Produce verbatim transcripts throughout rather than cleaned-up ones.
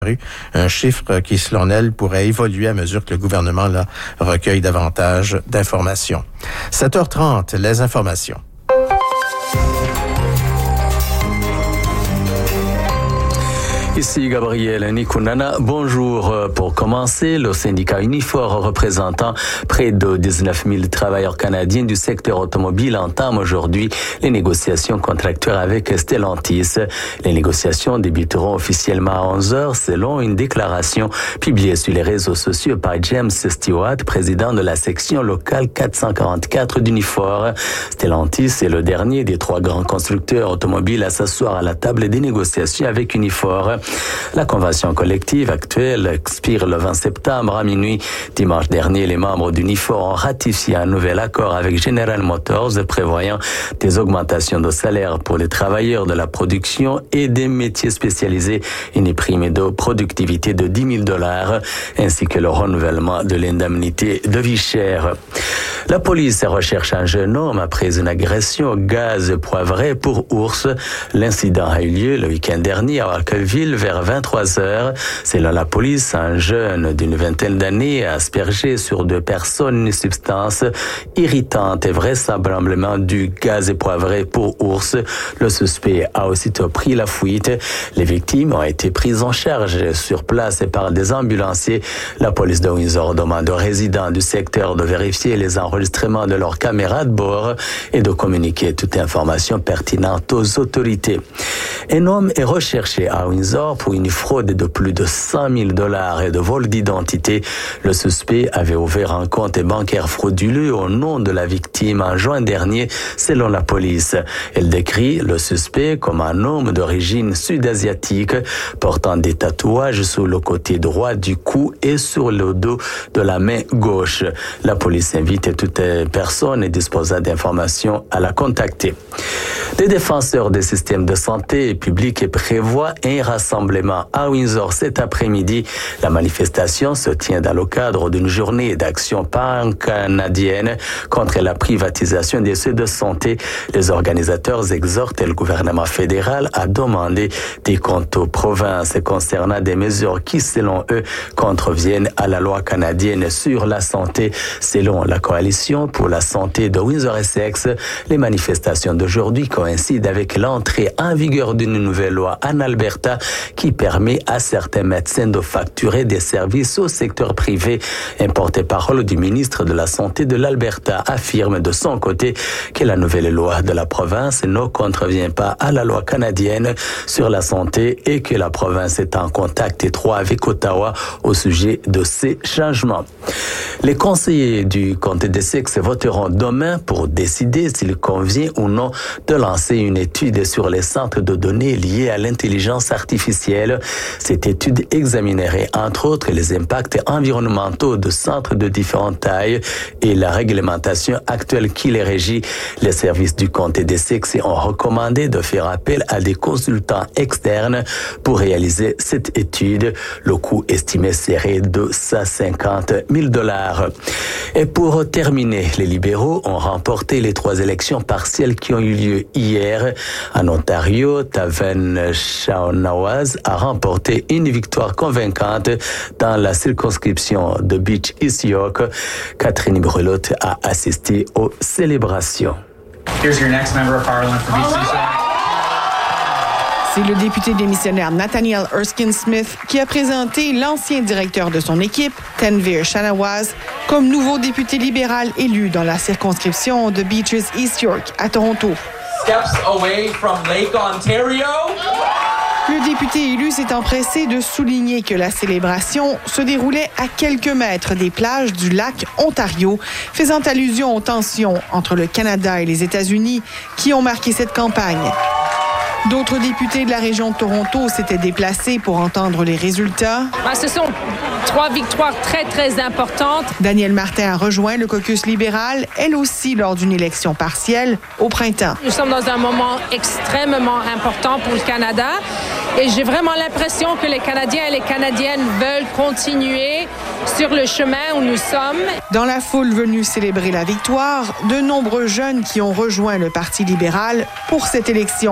Un chiffre qui, selon elle, pourrait évoluer à mesure que le gouvernement là, recueille davantage d'informations. sept heures trente, les informations. Ici Gabriel Nikunana. Bonjour. Pour commencer, le syndicat Unifor représentant près de dix-neuf mille travailleurs canadiens du secteur automobile entame aujourd'hui les négociations contractuelles avec Stellantis. Les négociations débuteront officiellement à onze heures selon une déclaration publiée sur les réseaux sociaux par James Stewart, président de la section locale quatre cent quarante-quatre d'Unifor. Stellantis est le dernier des trois grands constructeurs automobiles à s'asseoir à la table des négociations avec Unifor. La convention collective actuelle expire le vingt septembre à minuit. Dimanche dernier, les membres d'Unifor ont ratifié un nouvel accord avec General Motors prévoyant des augmentations de salaire pour les travailleurs de la production et des métiers spécialisés, une prime de productivité de dix mille dollars, ainsi que le renouvellement de l'indemnité de vie chère. La police recherche un jeune homme après une agression au gaz poivré pour ours. L'incident a eu lieu le week-end dernier à Harkeville vers vingt-trois heures. Selon la police, un jeune d'une vingtaine d'années a aspergé sur deux personnes une substance irritante et vraisemblablement du gaz poivré pour ours. Le suspect a aussitôt pris la fuite. Les victimes ont été prises en charge sur place par des ambulanciers. La police de Windsor demande aux résidents du secteur de vérifier les enregistrements de leurs caméras de bord et de communiquer toute information pertinente aux autorités. Un homme est recherché à Windsor pour une fraude de plus de cent mille dollars et de vol d'identité. Le suspect avait ouvert un compte bancaire frauduleux au nom de la victime en juin dernier, selon la police. Elle décrit le suspect comme un homme d'origine sud-asiatique portant des tatouages sur le côté droit du cou et sur le dos de la main gauche. La police invite toute personne disposant d'informations à la contacter. Les défenseurs des systèmes de santé publique prévoient un rassemblement à Windsor cet après-midi. La manifestation se tient dans le cadre d'une journée d'action pan-canadienne contre la privatisation des soins de santé. Les organisateurs exhortent le gouvernement fédéral à demander des comptes aux provinces concernant des mesures qui, selon eux, contreviennent à la loi canadienne sur la santé. Selon la Coalition pour la santé de Windsor-Essex, les manifestations d'aujourd'hui coïncident avec l'entrée en vigueur d'une nouvelle loi en Alberta qui permet à certains médecins de facturer des services au secteur privé. Un porte-parole du ministre de la Santé de l'Alberta affirme de son côté que la nouvelle loi de la province ne contrevient pas à la loi canadienne sur la santé et que la province est en contact étroit avec Ottawa au sujet de ces changements. Les conseillers du comté d'Essex voteront demain pour décider s'il convient ou non de lancer une étude sur les centres de données liés à l'intelligence artificielle. Cette étude examinerait entre autres les impacts environnementaux de centres de différentes tailles et la réglementation actuelle qui les régit. Les services du comté d'Essex ont recommandé de faire appel à des consultants externes pour réaliser cette étude. Le coût estimé serait de cent cinquante mille dollars. Et pour terminer, les libéraux ont remporté les trois élections partielles qui ont eu lieu hier. En Ontario, Taven Shawnawaz a remporté une victoire convaincante dans la circonscription de Beach East York. Catherine Brulotte a assisté aux célébrations. Here's your next member of parliament for Beach East York. C'est le député démissionnaire Nathaniel Erskine Smith qui a présenté l'ancien directeur de son équipe, Tanvir Shawnawaz, comme nouveau député libéral élu dans la circonscription de Beaches East York à Toronto. Steps away from Lake Ontario. Le député élu s'est empressé de souligner que la célébration se déroulait à quelques mètres des plages du lac Ontario, faisant allusion aux tensions entre le Canada et les États-Unis qui ont marqué cette campagne. D'autres députés de la région de Toronto s'étaient déplacés pour entendre les résultats. Ben, ce sont trois victoires très, très importantes. Danielle Martin a rejoint le caucus libéral, elle aussi lors d'une élection partielle au printemps. Nous sommes dans un moment extrêmement important pour le Canada et j'ai vraiment l'impression que les Canadiens et les Canadiennes veulent continuer sur le chemin où nous sommes. Dans la foule venue célébrer la victoire, de nombreux jeunes qui ont rejoint le Parti libéral pour cette élection.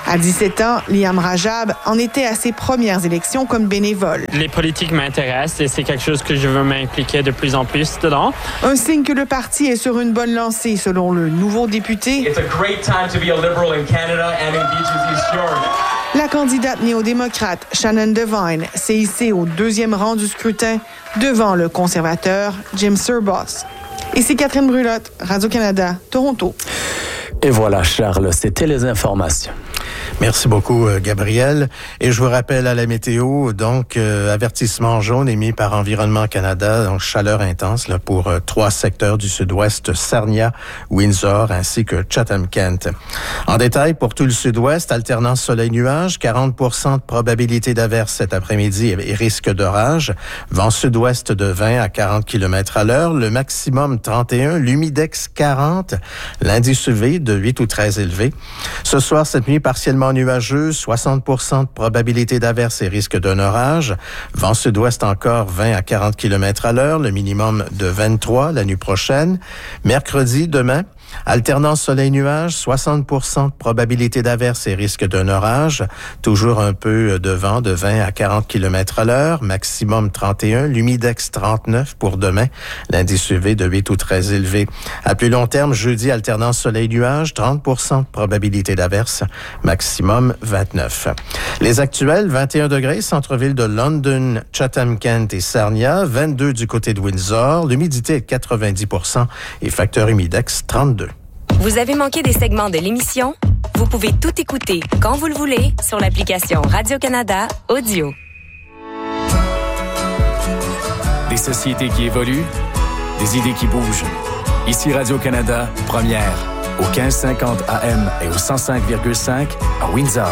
À dix-sept ans, Liam Rajab en était à ses premières élections comme bénévole. Les politiques m'intéressent et c'est quelque chose que je veux m'impliquer de plus en plus dedans. Un signe que le parti est sur une bonne lancée, selon le nouveau député. It's a great time to be a liberal in Canada and in Beaches East George. La candidate néo-démocrate Shannon Devine s'est hissée au deuxième rang du scrutin devant le conservateur Jim Sirboss. Et c'est Catherine Brulotte, Radio-Canada, Toronto. Et voilà, Charles, c'était les informations. Merci beaucoup, Gabriel. Et je vous rappelle à la météo, donc, euh, avertissement jaune émis par Environnement Canada, donc chaleur intense là, pour euh, trois secteurs du sud-ouest, Sarnia, Windsor, ainsi que Chatham-Kent. En détail, pour tout le sud-ouest, alternance soleil-nuage, quarante pour cent de probabilité d'averse cet après-midi et risque d'orage, vent sud-ouest de vingt à quarante kilomètres à l'heure, le maximum trente et un, l'humidex quarante, l'indice U V de huit ou treize élevé. Ce soir, cette nuit, partiellement nuageux, soixante pour cent de probabilité d'averse et risque d'un orage. Vent sud-ouest encore vingt à quarante kilomètres à l'heure, le minimum de vingt-trois la nuit prochaine. Mercredi, demain, alternance soleil-nuage, soixante pour cent de probabilité d'averse et risque d'un orage. Toujours un peu de vent de vingt à quarante kilomètres à l'heure, maximum trente et un, l'humidex trente-neuf pour demain, l'indice U V de huit ou treize élevé. À plus long terme, jeudi, alternance soleil-nuage, trente pour cent de probabilité d'averse, maximum vingt-neuf. Les actuels, vingt et un degrés, centre-ville de London, Chatham-Kent et Sarnia, vingt-deux du côté de Windsor, l'humidité est quatre-vingt-dix pour cent et facteur humidex trente-deux. Vous avez manqué des segments de l'émission? Vous pouvez tout écouter quand vous le voulez sur l'application Radio-Canada Audio. Des sociétés qui évoluent, des idées qui bougent. Ici Radio-Canada, première, au quinze cinquante A M et au cent cinq virgule cinq à Windsor.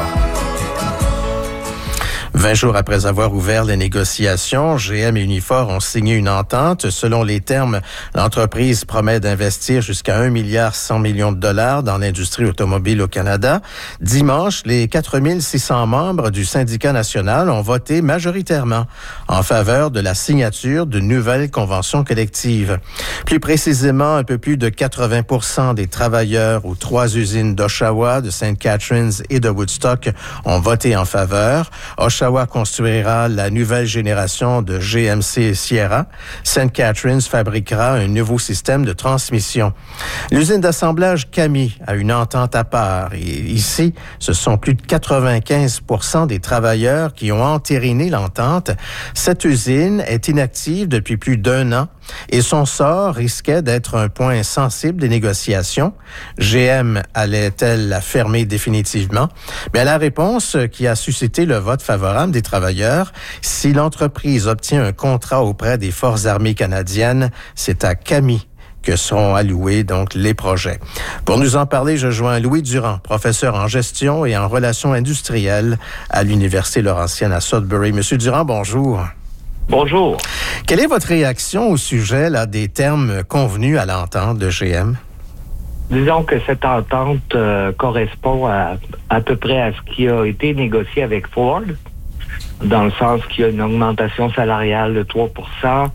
Vingt jours après avoir ouvert les négociations, G M et Unifor ont signé une entente. Selon les termes, l'entreprise promet d'investir jusqu'à un milliard cent millions de dollars dans l'industrie automobile au Canada. Dimanche, les quatre mille six cents membres du syndicat national ont voté majoritairement en faveur de la signature de nouvelles conventions collectives. Plus précisément, un peu plus de quatre-vingts pour cent des travailleurs aux trois usines d'Oshawa, de Saint Catharines et de Woodstock ont voté en faveur. Oshawa construira la nouvelle génération de G M C Sierra. Saint Catharines fabriquera un nouveau système de transmission. L'usine d'assemblage Cami a une entente à part. Et ici, ce sont plus de quatre-vingt-quinze pour cent des travailleurs qui ont entériné l'entente. Cette usine est inactive depuis plus d'un an et son sort risquait d'être un point sensible des négociations. G M allait-elle la fermer définitivement? Bien, la réponse qui a suscité le vote favorable des travailleurs, si l'entreprise obtient un contrat auprès des Forces armées canadiennes, c'est à Cami que seront alloués donc les projets. Pour nous en parler, je joins Louis Durand, professeur en gestion et en relations industrielles à l'Université Laurentienne à Sudbury. Monsieur Durand, bonjour. Bonjour. Quelle est votre réaction au sujet là, des termes convenus à l'entente de G M? Disons que cette entente euh, correspond à, à peu près à ce qui a été négocié avec Ford, dans le sens qu'il y a une augmentation salariale de trois pour cent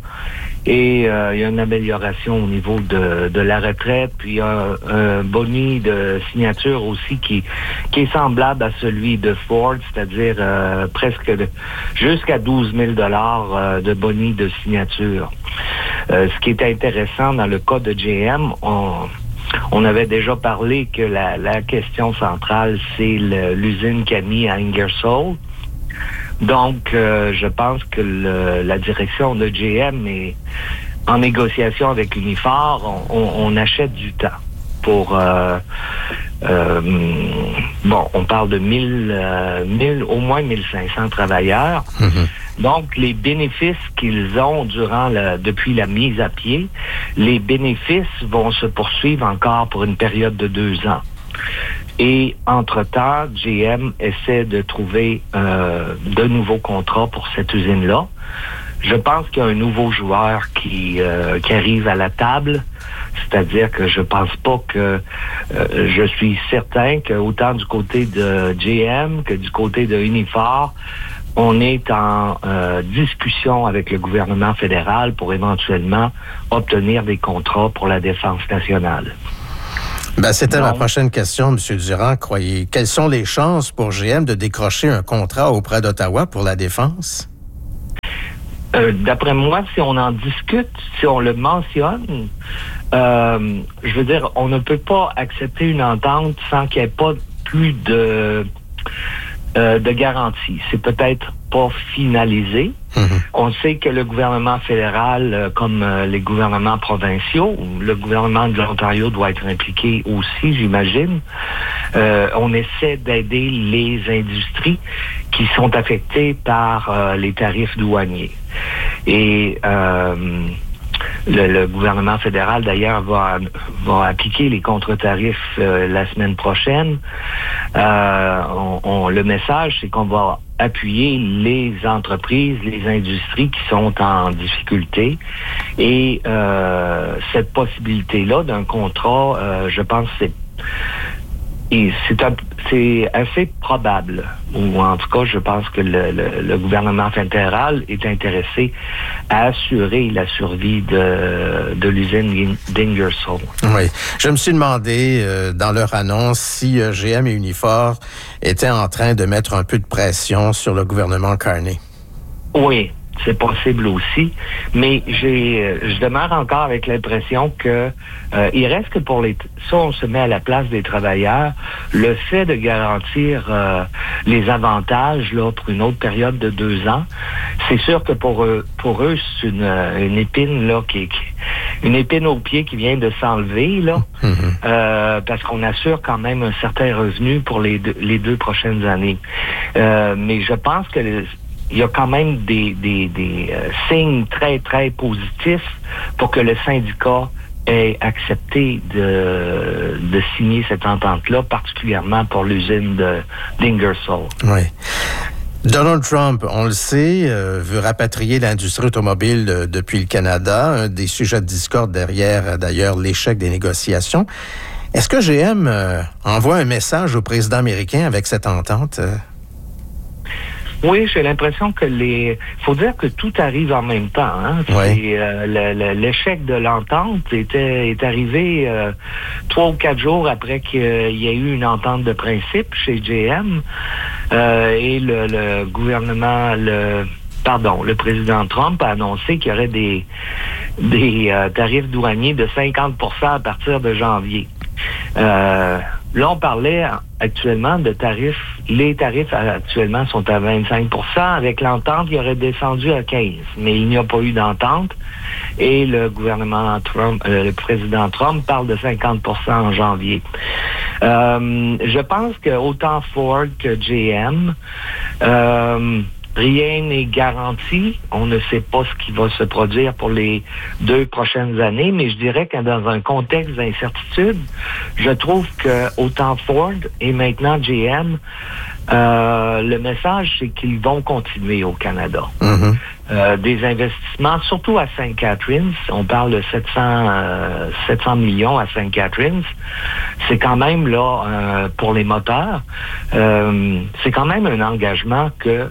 et euh, il y a une amélioration au niveau de, de la retraite, puis un, un boni de signature aussi qui, qui est semblable à celui de Ford, c'est-à-dire euh, presque de, jusqu'à douze mille dollars euh, de boni de signature. Euh, ce qui est intéressant dans le cas de G M, on, on avait déjà parlé que la, la question centrale, c'est le, l'usine Cami à Ingersoll. Donc, euh, je pense que le, la direction de G M est en négociation avec Unifor. On, on, on achète du temps pour... Euh, euh, bon, on parle de mille, euh, mille, au moins mille cinq cents travailleurs. Mm-hmm. Donc, les bénéfices qu'ils ont durant le, depuis la mise à pied, les bénéfices vont se poursuivre encore pour une période de deux ans. Et, entre-temps, G M essaie de trouver euh, de nouveaux contrats pour cette usine-là. Je pense qu'il y a un nouveau joueur qui, euh, qui arrive à la table. C'est-à-dire que je pense pas que... Euh, je suis certain que autant du côté de G M que du côté de Unifor, on est en euh, discussion avec le gouvernement fédéral pour éventuellement obtenir des contrats pour la défense nationale. Ben, c'était Donc, ma prochaine question, M. Durand. Croyez, quelles sont les chances pour G M de décrocher un contrat auprès d'Ottawa pour la défense? Euh, d'après moi, si on en discute, si on le mentionne, euh, je veux dire, on ne peut pas accepter une entente sans qu'il n'y ait pas plus de, euh, de garantie. C'est peut-être pas finalisé. Mm-hmm. On sait que le gouvernement fédéral, euh, comme euh, les gouvernements provinciaux, le gouvernement de l'Ontario doit être impliqué aussi, j'imagine. Euh, on essaie d'aider les industries qui sont affectées par euh, les tarifs douaniers. Et euh, le, le gouvernement fédéral, d'ailleurs, va, va appliquer les contre-tarifs euh, la semaine prochaine. Euh, on, on, le message, c'est qu'on va appuyer les entreprises, les industries qui sont en difficulté. Et euh, cette possibilité-là d'un contrat, euh, je pense que c'est Et c'est, un, c'est assez probable, ou en tout cas, je pense que le, le, le gouvernement fédéral est intéressé à assurer la survie de, de l'usine d'Ingersoll. Oui. Je me suis demandé, euh, dans leur annonce, si euh, G M et Unifor étaient en train de mettre un peu de pression sur le gouvernement Carney. Oui. C'est possible aussi, mais j'ai, je demeure encore avec l'impression que euh, il reste que pour les, ça on se met à la place des travailleurs, le fait de garantir euh, les avantages là pour une autre période de deux ans, c'est sûr que pour eux, pour eux c'est une, une épine là qui, qui une épine au pied qui vient de s'enlever là, mm-hmm. euh, parce qu'on assure quand même un certain revenu pour les deux, les deux prochaines années. Euh, mais je pense que les, il y a quand même des, des, des euh, signes très, très positifs pour que le syndicat ait accepté de, de signer cette entente-là, particulièrement pour l'usine de, d'Ingersoll. Oui. Donald Trump, on le sait, euh, veut rapatrier l'industrie automobile euh, depuis le Canada, un des sujets de discorde derrière, d'ailleurs, l'échec des négociations. Est-ce que G M euh, envoie un message au président américain avec cette entente? Euh? Oui, j'ai l'impression que les... faut dire que tout arrive en même temps. Hein? Oui. C'est, euh, le, le, l'échec de l'entente était, est arrivé euh, trois ou quatre jours après qu'il y ait eu une entente de principe chez G M. Euh, et le, le gouvernement... le Pardon, le président Trump a annoncé qu'il y aurait des, des euh, tarifs douaniers de cinquante pour cent à partir de janvier. Euh, là, on parlait actuellement de tarifs. Les tarifs actuellement sont à vingt-cinq pour cent. Avec l'entente, il aurait descendu à quinze pour cent. Mais il n'y a pas eu d'entente. Et le gouvernement Trump, euh, le président Trump parle de cinquante pour cent en janvier. Euh, je pense que autant Ford que G M... Euh, rien n'est garanti. On ne sait pas ce qui va se produire pour les deux prochaines années, mais je dirais que dans un contexte d'incertitude, je trouve que autant Ford et maintenant G M, euh, le message, c'est qu'ils vont continuer au Canada. Mm-hmm. Euh, des investissements, surtout à Saint Catharines. On parle de sept cents, euh, sept cents millions à Saint Catharines. C'est quand même, là, euh, pour les moteurs, euh, c'est quand même un engagement que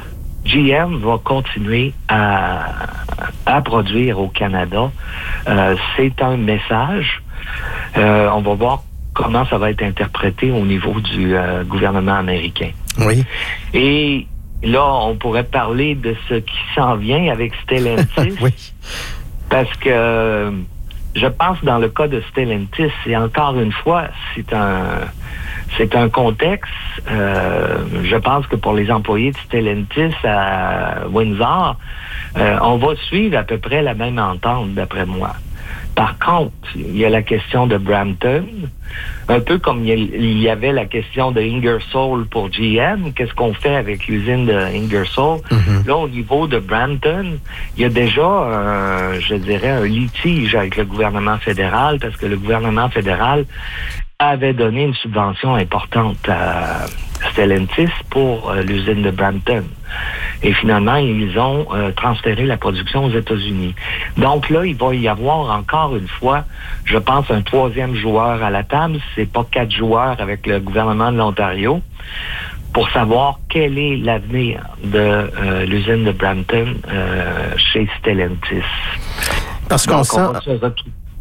G M va continuer à, à produire au Canada. Euh, c'est un message. Euh, on va voir comment ça va être interprété au niveau du euh, gouvernement américain. Oui. Et là, on pourrait parler de ce qui s'en vient avec Stellantis. Oui. Parce que je pense dans le cas de Stellantis, et encore une fois, c'est un... C'est un contexte, euh, je pense que pour les employés de Stellantis à Windsor, euh, on va suivre à peu près la même entente, d'après moi. Par contre, il y a la question de Brampton, un peu comme il y avait la question de Ingersoll pour G M. Qu'est-ce qu'on fait avec l'usine de Ingersoll? Mm-hmm. Là, au niveau de Brampton, il y a déjà, euh, je dirais, un litige avec le gouvernement fédéral, parce que le gouvernement fédéral avait donné une subvention importante à Stellantis pour euh, l'usine de Brampton. Et finalement, ils ont euh, transféré la production aux États-Unis. Donc là, il va y avoir encore une fois, je pense, un troisième joueur à la table. C'est pas quatre joueurs avec le gouvernement de l'Ontario pour savoir quel est l'avenir de euh, l'usine de Brampton euh, chez Stellantis. Parce qu'on Donc, sent... on va se retrouver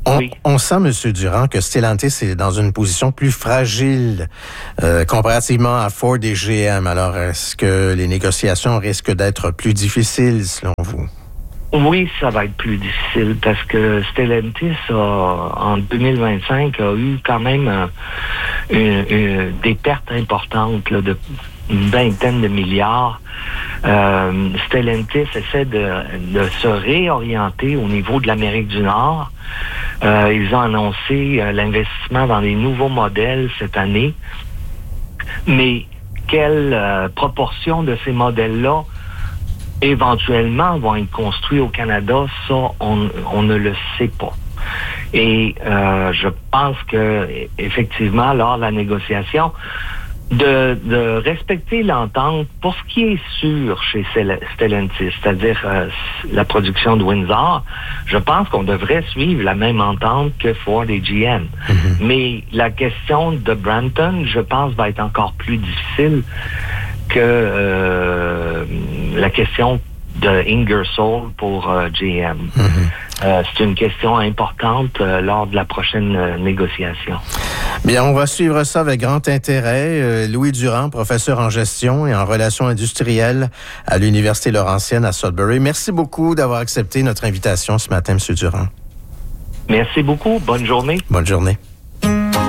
On, oui. on sent, M. Durand, que Stellantis est dans une position plus fragile euh, comparativement à Ford et G M. Alors, est-ce que les négociations risquent d'être plus difficiles, selon vous? Oui, ça va être plus difficile parce que Stellantis, a, en deux mille vingt-cinq, a eu quand même euh, une, une, des pertes importantes là, de une vingtaine de milliards. Euh, Stellantis essaie de, de se réorienter au niveau de l'Amérique du Nord. Euh, ils ont annoncé euh, l'investissement dans les nouveaux modèles cette année. Mais quelle euh, proportion de ces modèles-là éventuellement vont être construits au Canada, ça, on, on ne le sait pas. Et euh, je pense que effectivement, lors de la négociation, de, de respecter l'entente pour ce qui est sûr chez Stellantis, c'est-à-dire euh, la production de Windsor, je pense qu'on devrait suivre la même entente que Ford et G M. Mm-hmm. Mais la question de Brampton, je pense, va être encore plus difficile que euh, la question de Ingersoll pour euh, G M. Mm-hmm. Euh, c'est une question importante euh, lors de la prochaine euh, négociation. Bien, on va suivre ça avec grand intérêt. Euh, Louis Durand, professeur en gestion et en relations industrielles à l'Université Laurentienne à Sudbury. Merci beaucoup d'avoir accepté notre invitation ce matin, M. Durand. Merci beaucoup. Bonne journée. Bonne journée.